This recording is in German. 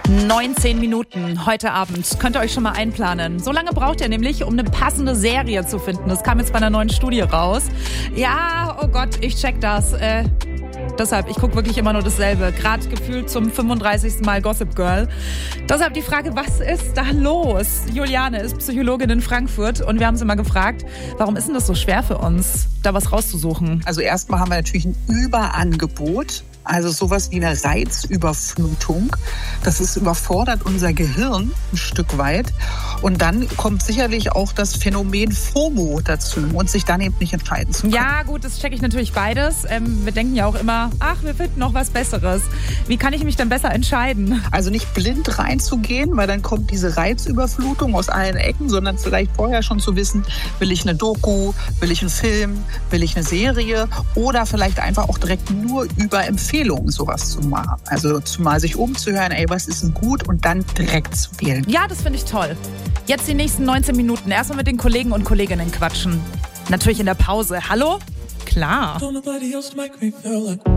19 Minuten heute Abend. Könnt ihr euch schon mal einplanen. So lange braucht ihr nämlich, um eine passende Serie zu finden. Das kam jetzt bei einer neuen Studie raus. Ja, oh Gott, ich check das. Deshalb, ich gucke wirklich immer nur dasselbe. Gerade gefühlt zum 35. Mal Gossip Girl. Deshalb die Frage, was ist da los? Juliane ist Psychologin in Frankfurt und wir haben sie mal gefragt, warum ist denn das so schwer für uns, da was rauszusuchen? Also erstmal haben wir natürlich ein Überangebot. Also sowas wie eine Reizüberflutung. Das überfordert unser Gehirn ein Stück weit. Und dann kommt sicherlich auch das Phänomen FOMO dazu und sich dann eben nicht entscheiden zu können. Ja gut, das checke ich natürlich beides. Wir denken ja auch immer, wir finden noch was Besseres. Wie kann ich mich denn besser entscheiden? Also nicht blind reinzugehen, weil dann kommt diese Reizüberflutung aus allen Ecken, sondern vielleicht vorher schon zu wissen, will ich eine Doku, will ich einen Film, will ich eine Serie oder vielleicht einfach auch direkt nur über Empfehlungen sowas zu machen. Also zumal sich umzuhören, was ist denn gut und dann direkt zu wählen. Ja, das finde ich toll. Jetzt die nächsten 19 Minuten. Erstmal mit den Kollegen und Kolleginnen quatschen. Natürlich in der Pause. Hallo? Klar.